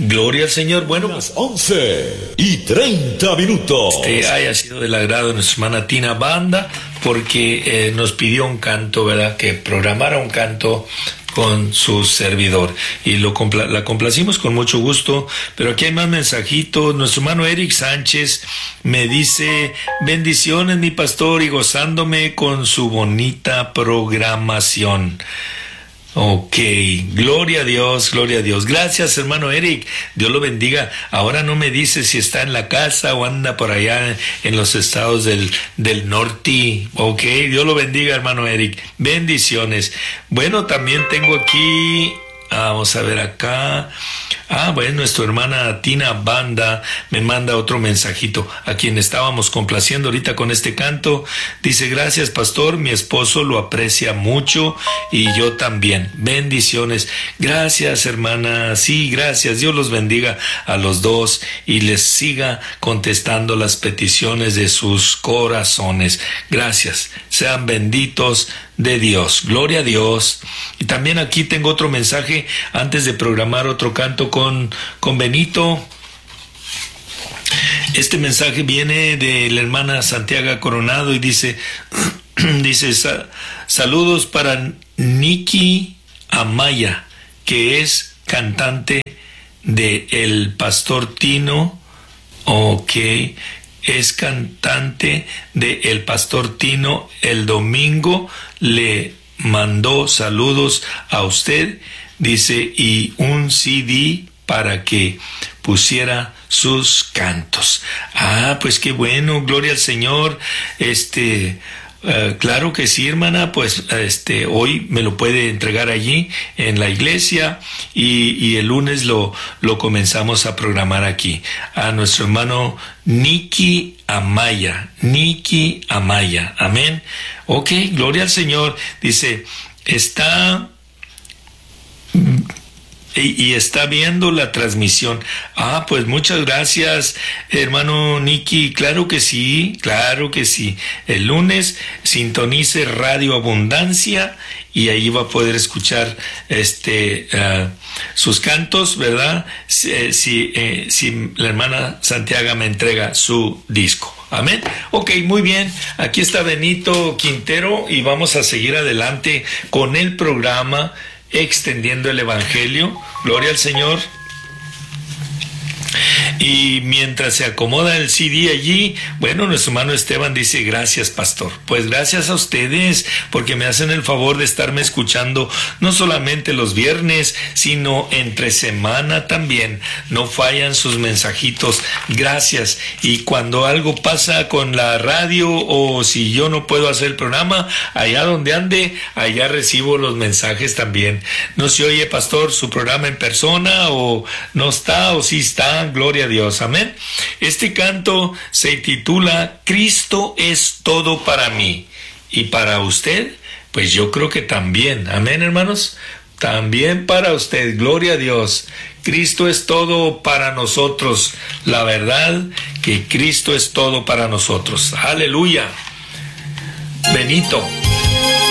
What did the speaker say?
Gloria al Señor. Bueno, pues 11:30. Haya sido del agrado de nuestra hermana Tina Banda, porque nos pidió un canto, ¿verdad? Que programara un canto con su servidor, y la complacimos con mucho gusto. Pero aquí hay más mensajitos. Nuestro hermano Eric Sánchez me dice: bendiciones, mi pastor, y gozándome con su bonita programación. Ok, gloria a Dios, gloria a Dios. Gracias, hermano Eric, Dios lo bendiga. Ahora no me dice si está en la casa o anda por allá en los estados del norte. Ok, Dios lo bendiga, hermano Eric. Bendiciones. Bueno, también tengo aquí, vamos a ver acá. Bueno, nuestra hermana Tina Banda me manda otro mensajito, a quien estábamos complaciendo ahorita con este canto. Dice: gracias, pastor, mi esposo lo aprecia mucho y yo también. Bendiciones. Gracias, hermana. Sí, gracias. Dios los bendiga a los dos y les siga contestando las peticiones de sus corazones. Gracias. Sean benditos de Dios. Gloria a Dios. Y también aquí tengo otro mensaje antes de programar otro canto con Benito. Este mensaje viene de la hermana Santiago Coronado y dice saludos para Nikki Amaya, que es cantante de El Pastor Tino. Ok, es cantante de El Pastor Tino. El domingo le mandó saludos a usted, dice, y un CD para que pusiera sus cantos. Pues qué bueno, gloria al Señor. Claro que sí, hermana, pues hoy me lo puede entregar allí en la iglesia, y el lunes lo comenzamos a programar aquí. A nuestro hermano Nikki Amaya, amén. Ok, gloria al Señor. Dice, está viendo la transmisión. Pues muchas gracias, hermano Nicky. Claro que sí. El lunes sintonice Radio Abundancia y ahí va a poder escuchar sus cantos, ¿verdad? Si la hermana Santiago me entrega su disco. Amén. Ok, muy bien. Aquí está Benito Quintero y vamos a seguir adelante con el programa Extendiendo el Evangelio. Gloria al Señor. Y mientras se acomoda el CD allí, bueno, nuestro hermano Esteban dice: gracias, pastor. Pues gracias a ustedes, porque me hacen el favor de estarme escuchando no solamente los viernes, sino entre semana también. No fallan sus mensajitos. Gracias. Y cuando algo pasa con la radio, o si yo no puedo hacer el programa, allá donde ande, allá recibo los mensajes también. No se oye, pastor, su programa en persona, o no está, o sí está. Gloria a Dios, amén. Este canto se titula Cristo es todo para mí. Y para usted, pues yo creo que también, amén, hermanos. También para usted, gloria a Dios. Cristo es todo para nosotros. La verdad que Cristo es todo para nosotros. Aleluya. Benito.